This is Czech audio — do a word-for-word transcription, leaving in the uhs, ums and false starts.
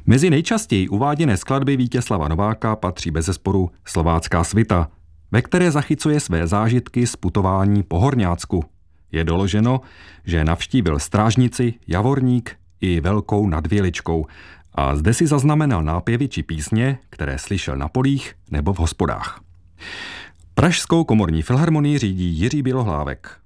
Mezi nejčastěji uváděné skladby Vítězslava Nováka patří bezesporu Slovácká svita, ve které zachycuje své zážitky z putování po Horňácku. Je doloženo, že navštívil Strážnici, Javorník i Velkou nad Věličkou a zde si zaznamenal nápěvy či písně, které slyšel na polích nebo v hospodách. Pražskou komorní filharmonii řídí Jiří Bělohlávek.